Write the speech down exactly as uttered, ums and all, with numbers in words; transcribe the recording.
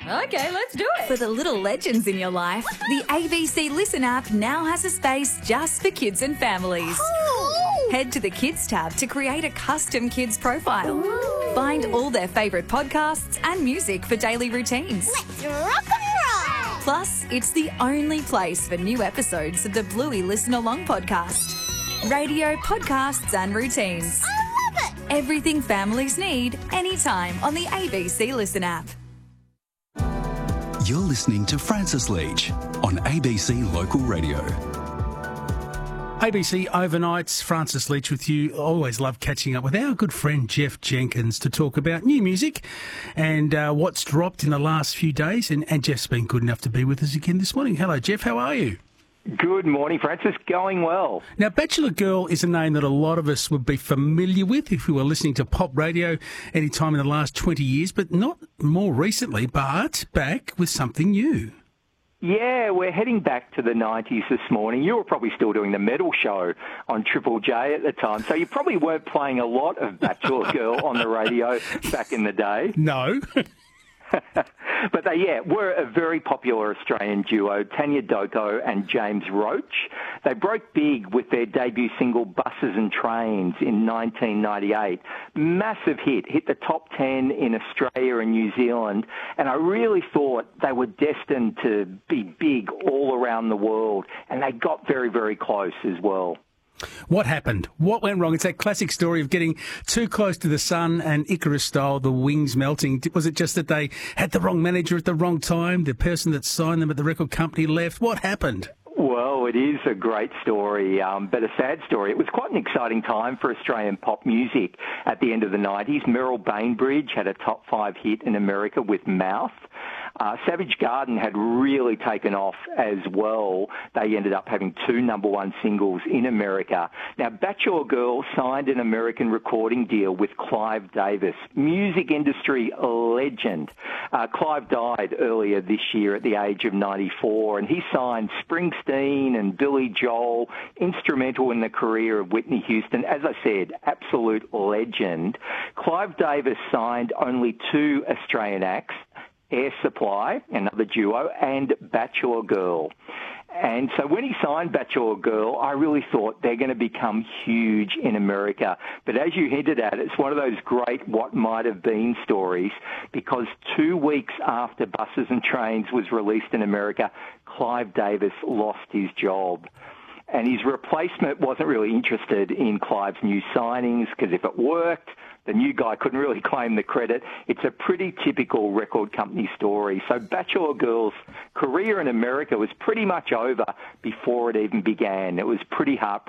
Okay, let's do it. For the little legends in your life, the A B C Listen app now has a space just for kids and families. Ooh. Head to the Kids tab to create a custom kids profile. Ooh. Find all their favourite podcasts and music for daily routines. Let's rock and roll. Plus, it's the only place for new episodes of the Bluey Listen Along podcast. Radio, podcasts and routines. I love it. Everything families need, anytime on the A B C Listen app. You're listening to Francis Leach on A B C Local Radio. A B C Overnights, Francis Leach with you. Always love catching up with our good friend Jeff Jenkins to talk about new music and uh, what's dropped in the last few days. And, and Jeff's been good enough to be with us again this morning. Hello, Jeff. How are you? Good morning, Francis. Going well. Now, Bachelor Girl is a name that a lot of us would be familiar with if we were listening to pop radio any time in the last twenty years, but not more recently, but back with something new. Yeah, we're heading back to the nineties this morning. You were probably still doing the medal show on Triple J at the time, so you probably weren't playing a lot of Bachelor Girl on the radio back in the day. No. But they, yeah, were a very popular Australian duo, Tanya Doko and James Roach. They broke big with their debut single, Buses and Trains, in nineteen ninety-eight. Massive hit, hit the top ten in Australia and New Zealand, and I really thought they were destined to be big all around the world, and they got very, very close as well. What happened? What went wrong? It's that classic story of getting too close to the sun and Icarus style, the wings melting. Was it just that they had the wrong manager at the wrong time? The person that signed them at the record company left? What happened? Well, it is a great story, um, but a sad story. It was quite an exciting time for Australian pop music at the end of the nineties. Merrill Bainbridge had a top five hit in America with Mouth. Uh, Savage Garden had really taken off as well. They ended up having two number one singles in America. Now, Bachelor Girl signed an American recording deal with Clive Davis, music industry legend. Uh, Clive died earlier this year at the age of ninety-four, and he signed Springsteen and Billy Joel, instrumental in the career of Whitney Houston. As I said, absolute legend. Clive Davis signed only two Australian acts, Air Supply, another duo, and Bachelor Girl. And so when he signed Bachelor Girl, I really thought they're going to become huge in America. But as you hinted at, it's one of those great what might have been stories, because two weeks after Buses and Trains was released in America, Clive Davis lost his job. And his replacement wasn't really interested in Clive's new signings, because if it worked, the new guy couldn't really claim the credit. It's a pretty typical record company story. So Bachelor Girl's career in America was pretty much over before it even began. It was pretty heartbreaking.